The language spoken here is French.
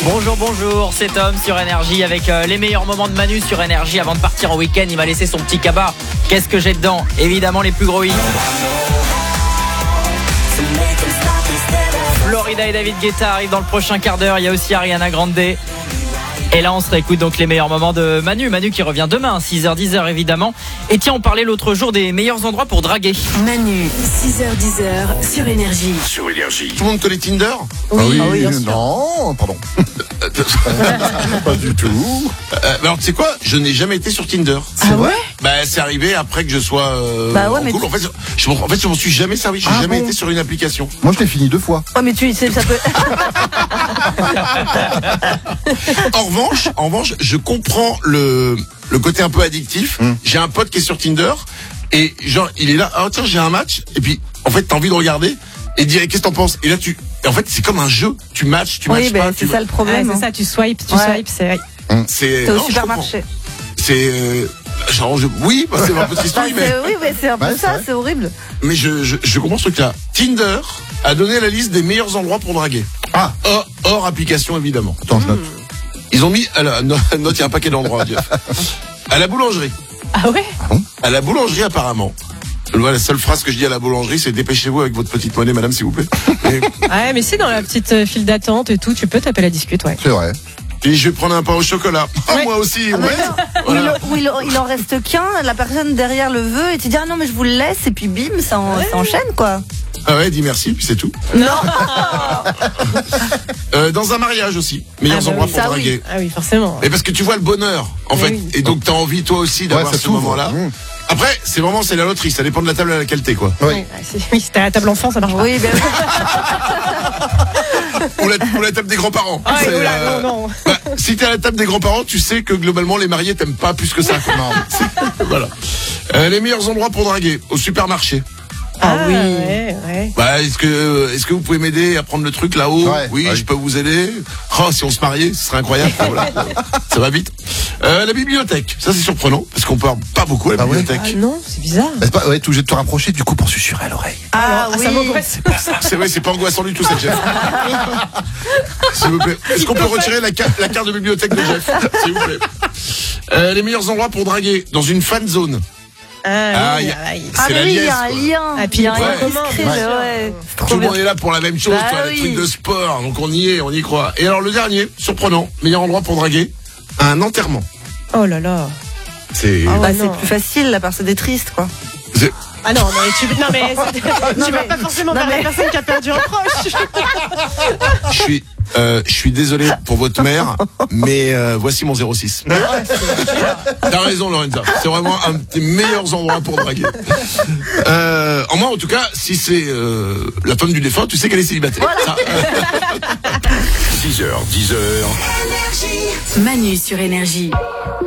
Bonjour, c'est Tom sur Énergie avec les meilleurs moments de Manu sur Énergie avant de partir en week-end. Il m'a laissé son petit cabas. Qu'est-ce que j'ai dedans? Évidemment les plus gros hits. Florida et David Guetta arrivent dans le prochain quart d'heure. Il y a aussi Ariana Grande. Et là on se réécoute donc les meilleurs moments de Manu qui revient demain 6h-10h évidemment. Et tiens, on parlait l'autre jour des meilleurs endroits pour draguer. Manu 6h-10h sur Énergie. Sur Énergie. Tout le monde connaît Tinder? Oui, bien sûr. non, pardon. Pas du tout. Alors tu sais quoi? Je n'ai jamais été sur Tinder. C'est vrai? Bah c'est arrivé après que je sois Bah ouais, en mais couple. En fait, je m'en suis jamais servi. J'ai jamais été sur une application. Moi, je l'ai fini 2 fois. Oh mais tu sais, ça peut. En revanche, je comprends le côté un peu addictif. J'ai un pote qui est sur Tinder et genre il est là. Ah tiens, j'ai un match. Et puis en fait t'as envie de regarder et de dire qu'est-ce que t'en penses. Et là en fait c'est comme un jeu. Tu matches Oui, pas. c'est ça le problème. c'est ça, tu swipes, c'est... C'est T'es au non, je supermarché. comprends. C'est genre oui, bah, c'est un peu triste, Bah, mais oui, mais c'est un peu Ouais, c'est ça, vrai. c'est horrible. mais je comprends ce truc-là. Tinder a donné la liste des meilleurs endroits pour draguer. Ah. Hors application évidemment. Attends, je note. Ils ont mis note, il y a un paquet d'endroits. Jeff. À la boulangerie. Ah ouais? À la boulangerie apparemment. Voilà, la seule phrase que je dis à la boulangerie, c'est dépêchez-vous avec votre petite monnaie, madame, s'il vous plaît. Et Ouais, mais c'est dans la petite file d'attente et tout, tu peux taper la discute, ouais. C'est vrai. puis je vais prendre un pain au chocolat. Ah, Ouais. moi aussi. Ah, mais ouais. non, Voilà. il en reste qu'un, la personne derrière le veut et tu dis ah non mais je vous le laisse et puis bim ça enchaîne quoi. Ah ouais, dis merci, puis c'est tout. Non. Dans un mariage aussi, meilleurs Ah bah endroits oui, pour ça, draguer. Ah oui, forcément. Mais parce que tu vois le bonheur, en Mais fait, oui. et donc t'as envie toi aussi d'avoir ça ce s'ouvre. moment-là. Après, c'est la loterie, ça dépend de la table à laquelle t'es, quoi. Oui. Ouais, oui, si t'es à la table enfant, ça marche pas. Oui, ben Ou la table des grands-parents. Ah, C'est, oula, non. bah, si t'es à la table des grands-parents, tu sais que globalement les mariés t'aiment pas plus que ça. quoi. Non. Voilà. Les meilleurs endroits pour draguer, au supermarché. Ah oui. Ouais. Bah, est-ce que vous pouvez m'aider à prendre le truc là-haut? Ouais, Oui, ouais. je peux vous aider. Oh, si on se mariait, ce serait incroyable. Voilà. Ça va vite. La bibliothèque, ça c'est surprenant parce qu'on parle pas beaucoup à la Ah ouais. bibliothèque. Ah non, c'est bizarre. C'est pas, ouais, t'es obligé de te rapprocher du coup pour susurrer à l'oreille. Ah oui. Ça m'angoisse. C'est vrai, c'est pas angoissant du tout cette Jeff. S'il vous plaît. Est-ce qu'on peut retirer la carte de bibliothèque de Jeff? S'il vous plaît. Les meilleurs endroits pour draguer dans une fan zone. Ah, oui, Ah C'est mais la oui, il y liesse, a un quoi. lien. Ah, puis il y a un il y a lien un qui se commun, crée, bien mais sûr. ouais. C'est trop Tout le bien. monde est là pour la même chose, Bah toi, oui. le truc de sport. Donc on y croit. Et alors le dernier, surprenant, meilleur endroit pour draguer, un enterrement. Oh là là. C'est Bah, Ah c'est non. plus facile, la personne est triste quoi. Ah non, mais tu vas pas forcément Non, vers la mais- personne qui a perdu un proche. je suis désolé pour votre mère, mais voici mon 06. T'as raison, Lorenza. C'est vraiment un des meilleurs endroits pour draguer. En moi, en tout cas, si c'est la femme du défunt, tu sais qu'elle est célibataire. Ça, 6h, 10h. Manu sur Énergie.